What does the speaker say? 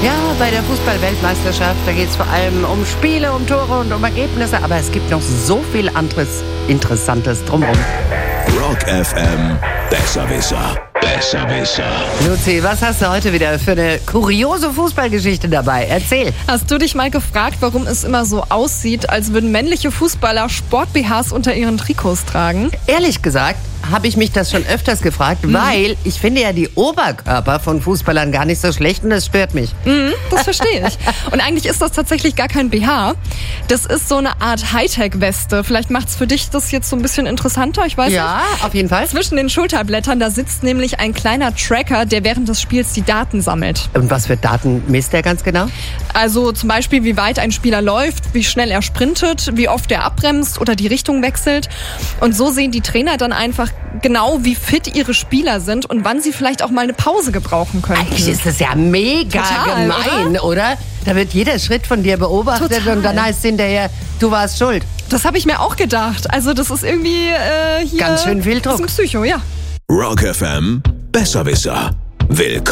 Ja, bei der Fußball-Weltmeisterschaft, da geht es vor allem um Spiele, um Tore und um Ergebnisse, aber es gibt noch so viel anderes Interessantes drumherum. Rock FM, Besserwisser. Besserwisser. Luzi, was hast du heute wieder für eine kuriose Fußballgeschichte dabei? Erzähl. Hast du dich mal gefragt, warum es immer so aussieht, als würden männliche Fußballer Sport-BHs unter ihren Trikots tragen? Ehrlich gesagt habe ich mich das schon öfters gefragt, weil ich finde ja die Oberkörper von Fußballern gar nicht so schlecht und das stört mich. Das verstehe ich. Und eigentlich ist das tatsächlich gar kein BH. Das ist so eine Art Hightech-Weste. Vielleicht macht es für dich das jetzt so ein bisschen interessanter, ich weiß nicht. Ja, auf jeden Fall. Zwischen den Schulterblättern, da sitzt nämlich ein kleiner Tracker, der während des Spiels die Daten sammelt. Und was für Daten misst er ganz genau? Also zum Beispiel, wie weit ein Spieler läuft, wie schnell er sprintet, wie oft er abbremst oder die Richtung wechselt. Und so sehen die Trainer dann einfach genau, wie fit ihre Spieler sind und wann sie vielleicht auch mal eine Pause gebrauchen können. Eigentlich ist das ja mega Total, gemein, oder? Da wird jeder Schritt von dir beobachtet. Total. Und dann heißt es hinterher, du warst schuld. Das habe ich mir auch gedacht. Also das ist irgendwie hier... Ganz schön viel Druck. Das ist ein Psycho, ja. Rock FM, Besserwisser. Willkommen.